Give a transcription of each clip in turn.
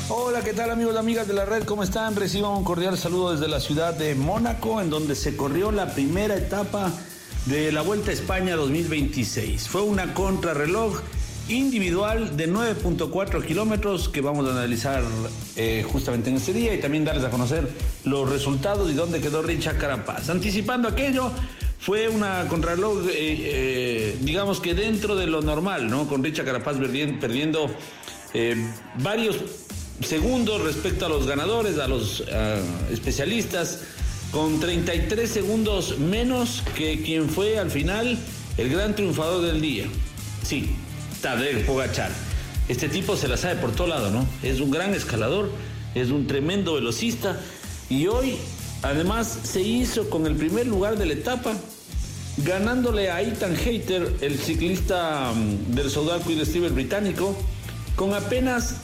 Hola, ¿qué tal amigos y amigas de la red? ¿Cómo están? Reciban un cordial saludo desde la ciudad de Mónaco, en donde se corrió la primera etapa de la Vuelta a España 2026. Fue una contrarreloj individual de 9.4 kilómetros que vamos a analizar justamente en este día y también darles a conocer los resultados y dónde quedó Richard Carapaz. Anticipando aquello, fue una contrarreloj, digamos que dentro de lo normal, ¿no? Con Richard Carapaz perdiendo varios segundos respecto a los ganadores, a los especialistas, con 33 segundos menos que quien fue al final el gran triunfador del día. Sí, Tadej Pogačar. Este tipo se la sabe por todo lado, ¿no? Es un gran escalador, es un tremendo velocista y hoy además se hizo con el primer lugar de la etapa, ganándole a Ethan Hayter, el ciclista del Soudal Quick-Step británico, con apenas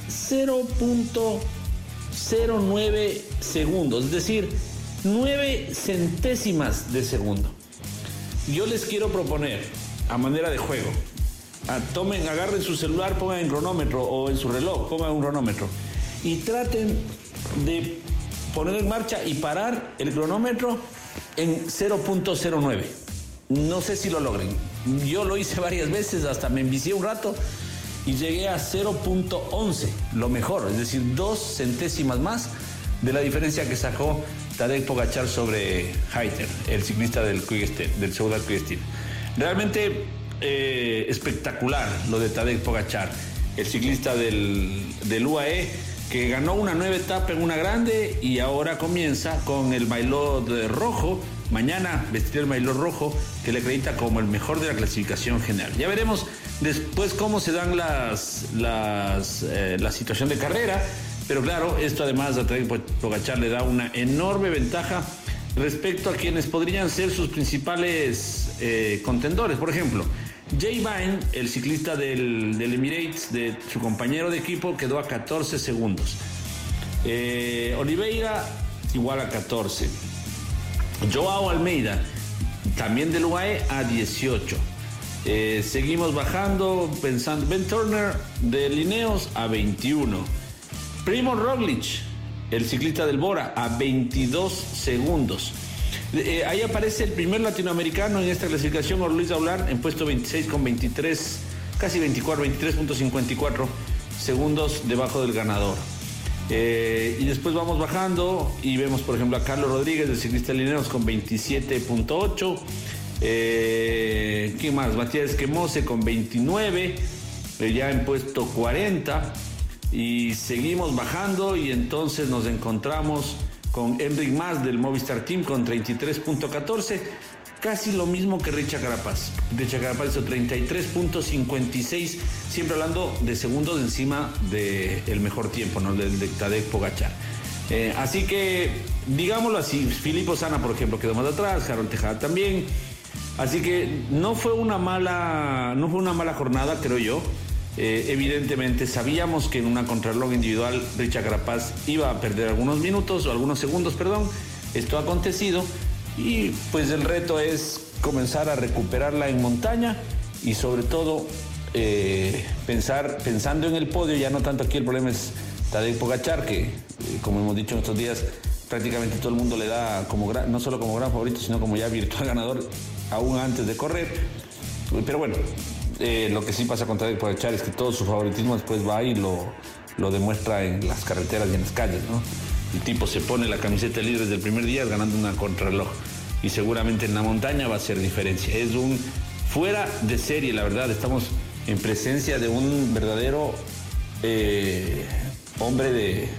0.09 segundos, es decir, 9 centésimas de segundo. Yo les quiero proponer, a manera de juego, agarren su celular, pongan en cronómetro o en su reloj, pongan un cronómetro y traten de poner en marcha y parar el cronómetro en 0.09. No sé si lo logren. Yo lo hice varias veces, hasta me envicié un rato y llegué a 0.11, lo mejor, es decir, 2 centésimas más de la diferencia que sacó Tadej Pogačar sobre Hayter, el ciclista del Quick-Step, del Soudal Quick-Step. Realmente espectacular lo de Tadej Pogačar, el ciclista del UAE, que ganó una nueva etapa en una grande y ahora comienza con el maillot rojo. Mañana vestirá el maillot rojo, que le acredita como el mejor de la clasificación general. Ya veremos después cómo se dan la situación de carrera, pero claro, esto además a Tadej Pogačar le da una enorme ventaja respecto a quienes podrían ser sus principales contendores. Por ejemplo, Jay Vine, el ciclista del Emirates, de su compañero de equipo, quedó a 14 segundos. Oliveira igual a 14. Joao Almeida, también del UAE, a 18. Seguimos bajando, pensando. Ben Turner de Ineos a 21. Primož Roglič, el ciclista del Bora, a 22 segundos. Ahí aparece el primer latinoamericano en esta clasificación, Luis Daular, en puesto 26 con 23, casi 24, 23.54 segundos debajo del ganador. Y después vamos bajando y vemos, por ejemplo, a Carlos Rodríguez, el ciclista de Ineos, con 27.8. ¿Quién más? Matías Esquemose con 29, ya en puesto 40. Y seguimos bajando y entonces nos encontramos con Enric Mas del Movistar Team con 33.14, casi lo mismo que Richard Carapaz. Richard Carapaz hizo 33.56, siempre hablando de segundos encima del mejor tiempo, ¿no? De Tadej Pogačar. Así que, digámoslo así, Filippo Sana, por ejemplo, quedó más atrás, Harold Tejada también. Así que no fue una mala jornada, creo yo. Evidentemente sabíamos que en una contrarreloj individual Richard Carapaz iba a perder algunos minutos o algunos segundos, perdón. Esto ha acontecido y pues el reto es comenzar a recuperarla en montaña y sobre todo pensando en el podio. Ya no tanto aquí el problema es Tadej Pogačar, que como hemos dicho en estos días prácticamente todo el mundo le da no solo como gran favorito, sino como ya virtual ganador aún antes de correr. Pero bueno, lo que sí pasa con Tadej Pogačar es que todo su favoritismo después va y lo demuestra en las carreteras y en las calles, ¿no? El tipo se pone la camiseta de líder desde el primer día ganando una contrarreloj y seguramente en la montaña va a hacer diferencia. Es un fuera de serie, la verdad. Estamos en presencia de un verdadero hombre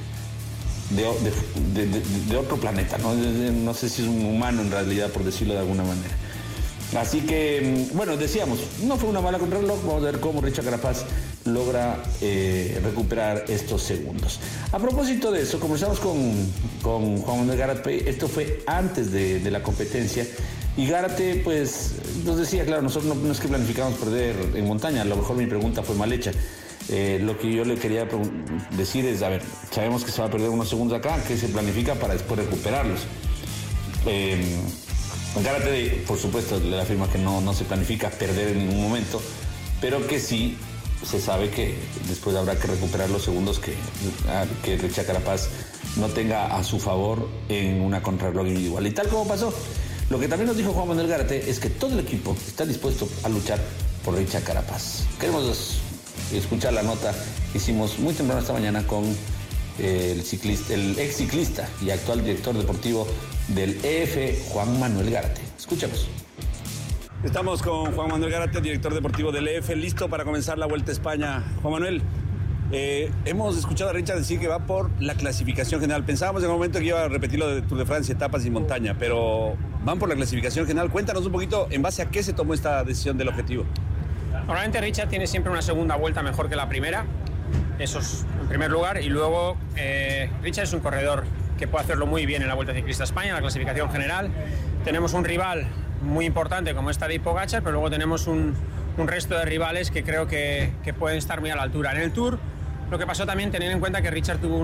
de otro planeta, ¿no? No sé si es un humano en realidad, por decirlo de alguna manera. Así que, bueno, decíamos, no fue una mala contrarreloj. Vamos a ver cómo Richard Carapaz logra recuperar estos segundos. A propósito de eso, conversamos con Juan Manuel Gárate. Esto fue antes de la competencia. Y Gárate, pues, nos decía, claro, nosotros no es que planificamos perder en montaña. A lo mejor mi pregunta fue mal hecha. Lo que yo le quería decir es, a ver, sabemos que se va a perder unos segundos acá, que se planifica para después recuperarlos. Gárate, por supuesto, le afirma que no se planifica perder en ningún momento, pero que sí se sabe que después habrá que recuperar los segundos que Richard Carapaz no tenga a su favor en una contrarreloj individual. Y tal como pasó, lo que también nos dijo Juan Manuel Gárate es que todo el equipo está dispuesto a luchar por Richard Carapaz. Queremos escuchar la nota que hicimos muy temprano esta mañana con el ex ciclista y actual director deportivo del EF, Juan Manuel Gárate. Escuchemos. Estamos con Juan Manuel Gárate, director deportivo del EF, listo para comenzar la Vuelta a España. Juan Manuel, hemos escuchado a Richard decir que va por la clasificación general. Pensábamos en un momento que iba a repetir lo de Tour de Francia, etapas y montaña, pero van por la clasificación general. Cuéntanos un poquito en base a qué se tomó esta decisión del objetivo. Normalmente Richard tiene siempre una segunda vuelta mejor que la primera, eso es en primer lugar, y luego Richard es un corredor que puede hacerlo muy bien en la Vuelta Ciclista a España, en la clasificación general. Tenemos un rival muy importante como es Tadej Pogačar, pero luego tenemos un resto de rivales que creo que pueden estar muy a la altura. En el Tour, lo que pasó también, teniendo en cuenta que Richard tuvo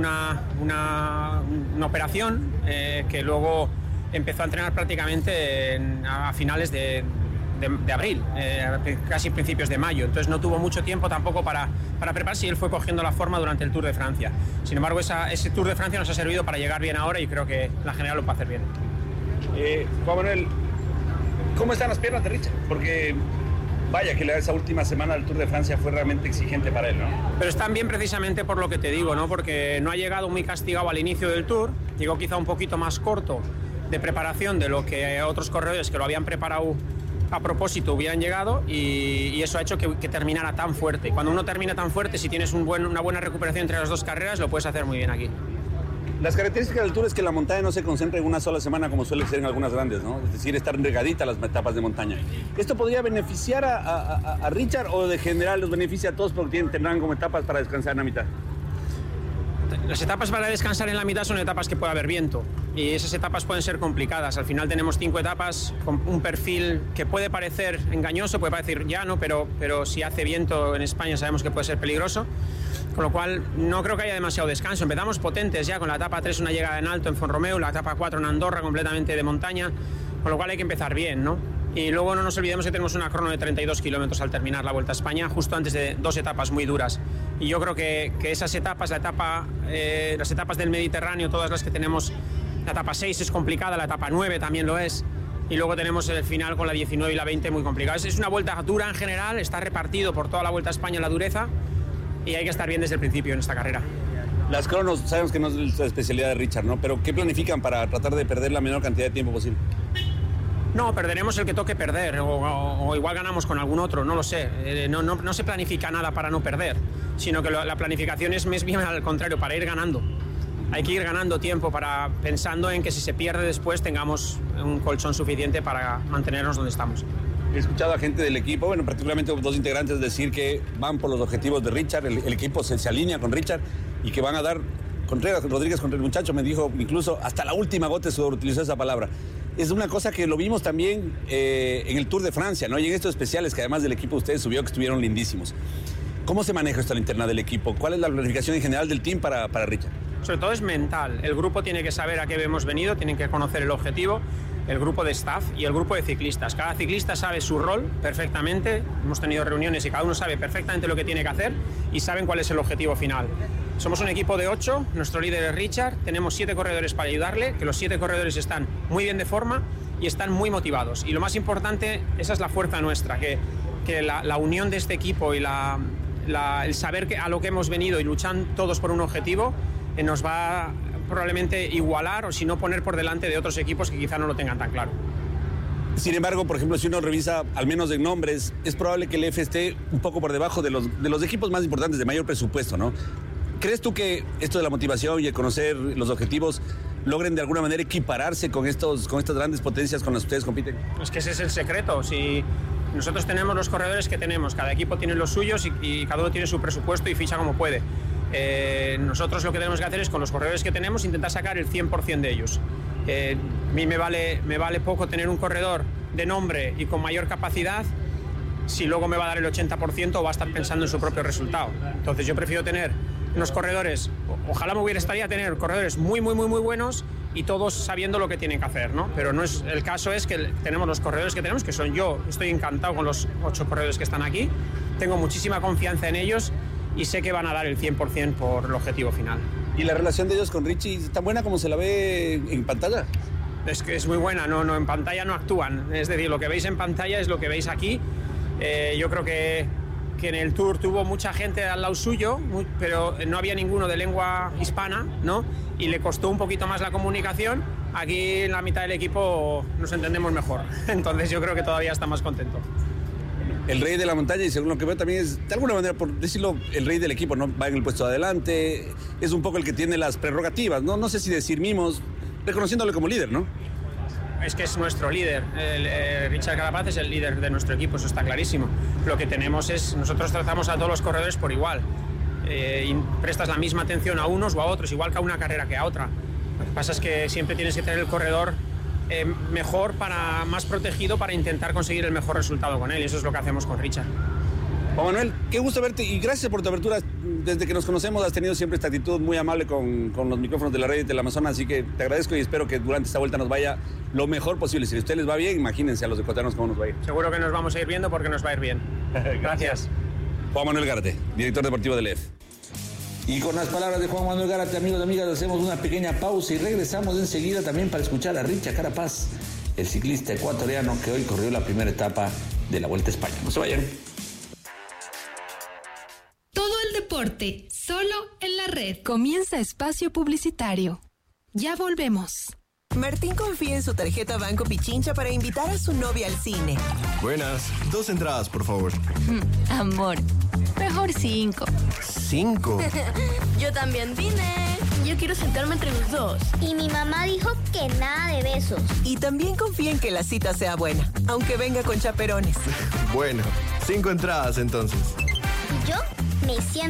una operación que luego empezó a entrenar prácticamente a finales de abril, casi principios de mayo, entonces no tuvo mucho tiempo tampoco para prepararse y él fue cogiendo la forma durante el Tour de Francia. Sin embargo, ese Tour de Francia nos ha servido para llegar bien ahora y creo que la general lo va a hacer bien. Juan Manuel, ¿cómo están las piernas de Richard? Porque vaya que esa última semana del Tour de Francia fue realmente exigente para él, ¿no? Pero están bien precisamente por lo que te digo, ¿no? Porque no ha llegado muy castigado al inicio del Tour, llegó quizá un poquito más corto de preparación de lo que otros corredores que lo habían preparado a propósito hubieran llegado y eso ha hecho que terminara tan fuerte. Cuando uno termina tan fuerte, si tienes una buena recuperación entre las dos carreras, lo puedes hacer muy bien aquí. Las características del Tour es que la montaña no se concentra en una sola semana como suele ser en algunas grandes, ¿no? Es decir, estar regaditas las etapas de montaña. ¿Esto podría beneficiar a Richard o de general los beneficia a todos porque tendrán como etapas para descansar en la mitad? Las etapas para descansar en la mitad son etapas que puede haber viento y esas etapas pueden ser complicadas. Al final tenemos 5 etapas con un perfil que puede parecer engañoso, puede parecer llano, pero si hace viento en España sabemos que puede ser peligroso. Con lo cual no creo que haya demasiado descanso. Empezamos potentes ya con la etapa 3, una llegada en alto en Font-Romeu, la etapa 4 en Andorra completamente de montaña, con lo cual hay que empezar bien, ¿no? Y luego no nos olvidemos que tenemos una crono de 32 kilómetros al terminar la Vuelta a España, justo antes de 2 etapas muy duras. Y yo creo que esas etapas, las etapas del Mediterráneo, todas las que tenemos, la etapa 6 es complicada, la etapa 9 también lo es, y luego tenemos el final con la 19 y la 20 muy complicada. Es una vuelta dura en general, está repartido por toda la Vuelta a España la dureza, y hay que estar bien desde el principio en esta carrera. Las cronos, sabemos que no es la especialidad de Richard, ¿no? Pero ¿qué planifican para tratar de perder la menor cantidad de tiempo posible? No, perderemos el que toque perder, o igual ganamos con algún otro, no lo sé. No se planifica nada para no perder, sino que la planificación es más bien al contrario, para ir ganando. Hay que ir ganando tiempo pensando en que si se pierde después tengamos un colchón suficiente para mantenernos donde estamos. He escuchado a gente del equipo, bueno, particularmente 2 integrantes, decir que van por los objetivos de Richard, el equipo se alinea con Richard y que van a dar, Rodríguez contra el muchacho me dijo incluso hasta la última gota de sudor, utilizó esa palabra. Es una cosa que lo vimos también en el Tour de Francia, ¿no? Y en estos especiales que además del equipo ustedes subió que estuvieron lindísimos. ¿Cómo se maneja esto a la interna del equipo? ¿Cuál es la planificación en general del team para Richard? Sobre todo es mental. El grupo tiene que saber a qué hemos venido, tienen que conocer el objetivo, el grupo de staff y el grupo de ciclistas. Cada ciclista sabe su rol perfectamente, hemos tenido reuniones y cada uno sabe perfectamente lo que tiene que hacer y saben cuál es el objetivo final. Somos un equipo de 8, nuestro líder es Richard, tenemos 7 corredores para ayudarle, que los 7 corredores están muy bien de forma y están muy motivados. Y lo más importante, esa es la fuerza nuestra, que la unión de este equipo y el saber a lo que hemos venido y luchan todos por un objetivo nos va probablemente igualar o si no poner por delante de otros equipos que quizá no lo tengan tan claro. Sin embargo, por ejemplo, si uno revisa al menos de nombres, es probable que el EF esté un poco por debajo de los equipos más importantes de mayor presupuesto, ¿no? ¿Crees tú que esto de la motivación y el conocer los objetivos logren de alguna manera equipararse con estas grandes potencias con las que ustedes compiten? Es que ese es el secreto. Si nosotros tenemos los corredores que tenemos, cada equipo tiene los suyos y cada uno tiene su presupuesto y ficha como puede. Nosotros lo que tenemos que hacer es con los corredores que tenemos intentar sacar el 100% de ellos. A mí me vale poco tener un corredor de nombre y con mayor capacidad si luego me va a dar el 80% o va a estar pensando en su propio resultado. Entonces yo prefiero tener unos corredores, ojalá me gustaría tener corredores muy buenos y todos sabiendo lo que tienen que hacer, ¿no? Pero no es el caso, es que tenemos los corredores que tenemos, que son yo. Estoy encantado con los 8 corredores que están aquí tengo muchísima confianza en ellos y sé que van a dar el 100% por el objetivo final. ¿Y la relación de ellos con Richie es tan buena como se la ve en pantalla? Es que es muy buena, no, en pantalla no actúan, es decir, lo que veis en pantalla es lo que veis aquí. Yo creo que en el Tour tuvo mucha gente al lado suyo, pero no había ninguno de lengua hispana, ¿no? Y le costó un poquito más la comunicación. Aquí en la mitad del equipo nos entendemos mejor, entonces yo creo que todavía está más contento. El rey de la montaña, y según lo que veo también es, de alguna manera, por decirlo, el rey del equipo, ¿no? Va en el puesto de adelante, es un poco el que tiene las prerrogativas, ¿no? No sé si decir mimos, reconociéndole como líder, ¿no? Es que es nuestro líder, Richard Carapaz es el líder de nuestro equipo, eso está clarísimo. Lo que tenemos es, nosotros tratamos a todos los corredores por igual, y prestas la misma atención a unos o a otros, igual que a una carrera que a otra. Lo que pasa es que siempre tienes que tener el corredor mejor, más protegido para intentar conseguir el mejor resultado con él, y eso es lo que hacemos con Richard. Juan Manuel, qué gusto verte y gracias por tu apertura. Desde que nos conocemos has tenido siempre esta actitud muy amable con los micrófonos de la red del Amazonas, así que te agradezco y espero que durante esta vuelta nos vaya lo mejor posible. Si a ustedes les va bien, imagínense a los ecuatorianos cómo nos va a ir. Seguro que nos vamos a ir viendo porque nos va a ir bien. Gracias. Juan Manuel Gárate, director deportivo del EF. Y con las palabras de Juan Manuel Gárate, amigos y amigas, hacemos una pequeña pausa y regresamos enseguida también para escuchar a Richard Carapaz, el ciclista ecuatoriano que hoy corrió la primera etapa de la Vuelta a España. No se vayan. Todo el deporte, solo en la red. Comienza espacio publicitario. Ya volvemos. Martín confía en su tarjeta Banco Pichincha para invitar a su novia al cine. Buenas, 2 entradas, por favor. Amor, mejor 5. ¿5? Yo también vine. Yo quiero sentarme entre los dos. Y mi mamá dijo que nada de besos. Y también confía en que la cita sea buena, aunque venga con chaperones. Bueno, 5 entradas entonces. Yo me siento